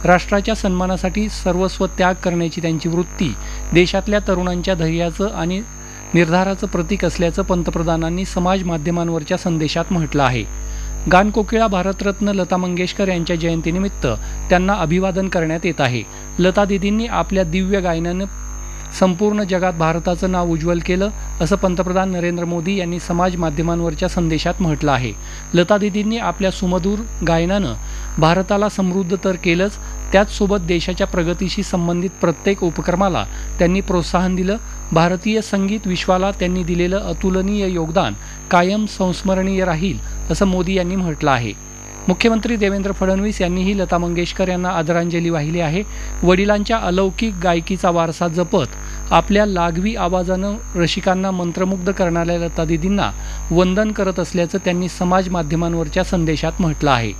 राष्ट्राच्या सन्मानासाठी सर्वस्व त्याग करण्याची त्यांची वृत्ती देशातल्या तरुणांच्या धैर्याचं आणि निर्धाराचं प्रतीक असल्याचं पंतप्रधानांनी समाज माध्यमांवरच्या संदेशात म्हटलं आहे. गानकोकिळा भारतरत्न लता मंगेशकर यांच्या जयंतीनिमित्त त्यांना अभिवादन करण्यात येत आहे. लता दीदींनी आपल्या दिव्य गायनानं संपूर्ण जगात भारताचं नाव उज्ज्वल केलं, असं पंतप्रधान नरेंद्र मोदी यांनी समाज माध्यमांवरच्या संदेशात म्हटलं आहे. लता दीदींनी आपल्या सुमधुर गायनानं भारताला समृद्ध तर केलंच, त्याचसोबत देशाच्या प्रगतीशी संबंधित प्रत्येक उपक्रमाला त्यांनी प्रोत्साहन दिलं. भारतीय संगीत विश्वाला त्यांनी दिलेलं अतुलनीय योगदान कायम संस्मरणीय राहील, असं मोदी यांनी म्हटलं आहे. मुख्यमंत्री देवेंद्र फडणवीस यांनीही लता मंगेशकर यांना आदरांजली वाहिली आहे. वडिलांच्या अलौकिक गायकीचा वारसा जपत आपल्या लागवी आवाजानं रसिकांना मंत्रमुग्ध करणाऱ्या लता दीदींना वंदन करत असल्याचं त्यांनी समाज माध्यमांवरच्या संदेशात म्हटलं आहे.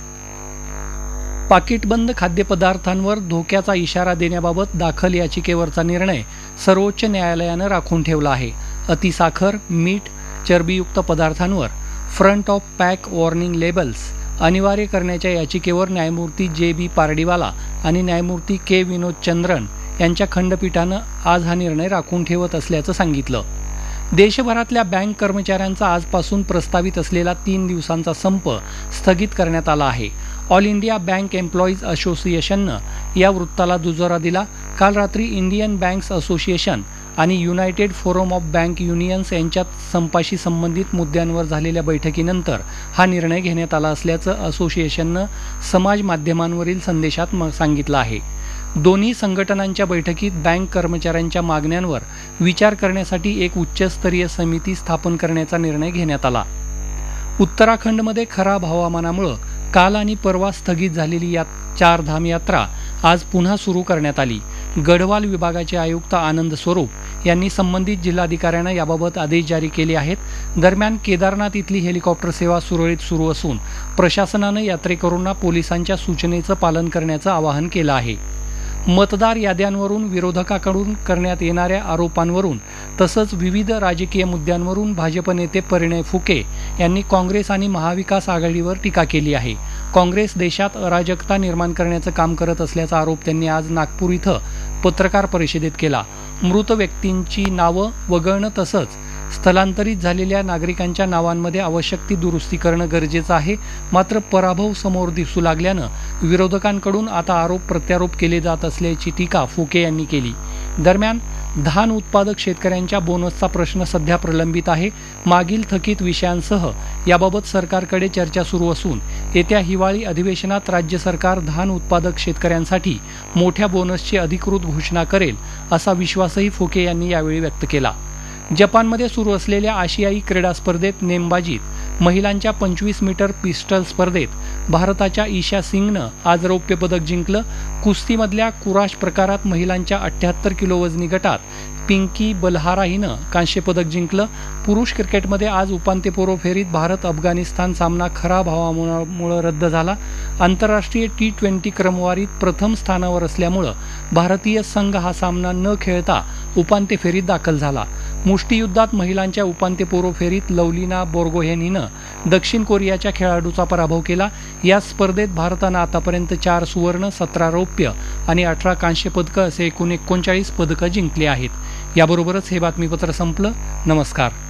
पाकिटबंद खाद्यपदार्थांवर धोक्याचा इशारा देण्याबाबत दाखल याचिकेवरचा निर्णय सर्वोच्च न्यायालयानं राखून ठेवला आहे. अतिसाखर, मीठ, चरबीयुक्त पदार्थांवर front of pack warning labels अनिवार्य करण्याच्या याचिकेवर न्यायमूर्ती जे.बी. पारडीवाला आणि न्यायमूर्ती के. विनोद चंद्रन यांच्या खंडपीठानं आज हा निर्णय राखून ठेवत असल्याचं सांगितलं. देशभरातल्या बँक कर्मचाऱ्यांचा आजपासून प्रस्तावित असलेला 3 दिवसांचा संप स्थगित करण्यात आला आहे. ऑल इंडिया बँक एम्प्लॉईज असोसिएशननं या वृत्ताला दुजोरा दिला. काल रात्री इंडियन बँक्स असोसिएशन आणि United forum of bank unions यांच्यात संपाशी संबंधित मुद्द्यांवर झालेल्या बैठकीनंतर हा निर्णय घेण्यात आला असल्याचं असोसिएशननं समाज माध्यमांवरील संदेशात सांगितलं आहे. दोन्ही संघटनांच्या बैठकीत बँक कर्मचाऱ्यांच्या मागण्यांवर विचार करण्यासाठी एक उच्चस्तरीय समिती स्थापन करण्याचा निर्णय घेण्यात आला. उत्तराखंडमध्ये खराब हवामानामुळे काल आणि परवा स्थगित झालेली चार धाम यात्रा आज पुन्हा सुरू करण्यात आली. गढवाल विभागाचे आयुक्त आनंद स्वरूप यांनी संबंधित जिल्हाधिकाऱ्यांना याबाबत आदेश जारी केले आहेत. दरम्यान केदारनाथ इथली हेलिकॉप्टर सेवा सुरळीत सुरू असून प्रशासनानं यात्रेकरूंना पोलिसांच्या सूचनेचं पालन करण्याचं आवाहन केलं आहे. मतदार याद्यांवरून विरोधकाकडून करण्यात येणाऱ्या आरोपांवरून तसंच विविध राजकीय मुद्द्यांवरून भाजप नेते परिणय फुके यांनी काँग्रेस आणि महाविकास आघाडीवर टीका केली आहे. काँग्रेस देशात अराजकता निर्माण करण्याचं काम करत असल्याचा आरोप त्यांनी आज नागपूर इथं पत्रकार परिषदेत केला. मृत व्यक्तींची नावं वगळणं तसंच स्थलांतरित झालेल्या नागरिकांच्या नावांमध्ये आवश्यक ती दुरुस्ती करणं गरजेचं आहे. मात्र पराभव समोर दिसू लागल्यानं विरोधकांकडून आता आरोप प्रत्यारोप केले जात असल्याची टीका फुके यांनी केली. दरम्यान धान उत्पादक शेतकऱ्यांच्या बोनसचा प्रश्न सध्या प्रलंबित आहे. मागील थकीत विषयांसह याबाबत सरकारकडे चर्चा सुरू असून येत्या हिवाळी अधिवेशनात राज्य सरकार धान उत्पादक शेतकऱ्यांसाठी मोठ्या बोनसची अधिकृत घोषणा करेल असा विश्वासही फुके यांनी यावेळी व्यक्त केला. जपानमध्ये सुरू असलेल्या आशियाई क्रीडा स्पर्धेत नेमबाजीत महिलांच्या 25 मीटर पिस्टल स्पर्धेत भारताच्या ईशा सिंगनं आज रौप्य पदक जिंकलं. कुस्तीमधल्या कुराश प्रकारात महिलांच्या 78 किलो वजनी गटात पिंकी बलहारा हिनं कांस्य पदक जिंकलं. पुरुष क्रिकेटमध्ये आज उपांत्यपूर्व फेरीत भारत अफगाणिस्तान सामना खराब हवामानामुळे रद्द झाला. आंतरराष्ट्रीय T20 क्रमवारीत प्रथम स्थानावर असल्यामुळं भारतीय संघ हा सामना न खेळता उपांत्य फेरीत दाखल झाला. मुष्टियुद्धात महिलांच्या उपांत्यपूर्व फेरीत लवलिना बोर्गोहेन हिनं दक्षिण कोरियाच्या खेळाडूचा पराभव केला. या स्पर्धेत भारतानं आतापर्यंत 4 सुवर्ण, 17 रौप्य आणि 18 कांस्य पदकं असे एकूण 39 पदकं जिंकली आहेत. याबरोबरच हे बातमीपत्र संपलं. नमस्कार.